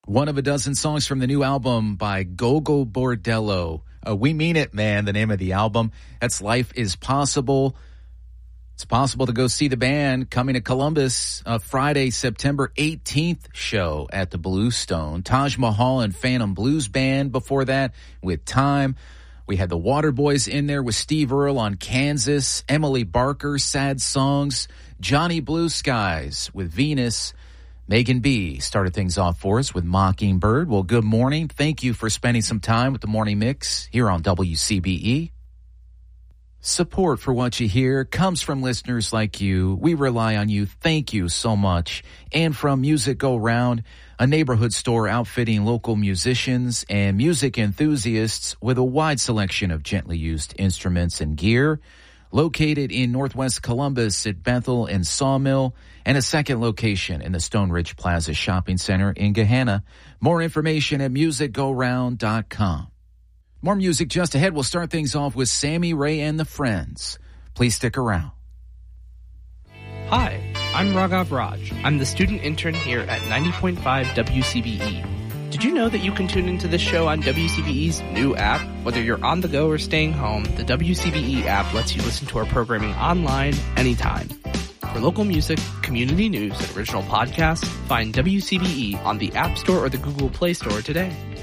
One of a dozen songs from the new album by Gogol Bordello. We Mean It, Man, the name of the album. That's Life is Possible. It's possible to go see the band coming to Columbus Friday, September 18th show at the Bluestone. Taj Mahal and Phantom Blues Band before that with Time. We had the Waterboys in there with Steve Earle on Kansas. Emily Barker, Sad Songs. Johnny Blue Skies with Venus. Megan B. started things off for us with Mockingbird. Well, good morning. Thank you for spending some time with the Morning Mix here on WCBE. Support for what you hear comes from listeners like you. We rely on you. Thank you so much. And from Music Go Round, a neighborhood store outfitting local musicians and music enthusiasts with a wide selection of gently used instruments and gear. Located in Northwest Columbus at Bethel and Sawmill, and a second location in the Stone Ridge Plaza Shopping Center in Gahanna. More information at musicgoround.com. More music just ahead. We'll start things off with Sammy Ray and the Friends. Please stick around. Hi, I'm Raghav Raj. I'm the student intern here at 90.5 WCBE. Did you know that you can tune into this show on WCBE's new app? Whether you're on the go or staying home, the WCBE app lets you listen to our programming online anytime. For local music, community news, and original podcasts, find WCBE on the App Store or the Google Play Store today.